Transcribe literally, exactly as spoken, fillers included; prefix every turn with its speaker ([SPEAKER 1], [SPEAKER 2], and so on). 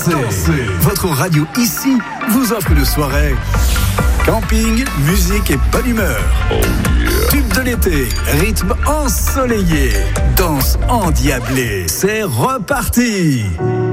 [SPEAKER 1] dansez. dansez. Votre radio ici vous offre une soirée. Camping, musique et bonne humeur. Oh yeah. Tube de l'été, rythme ensoleillé, danse endiablée. C'est reparti.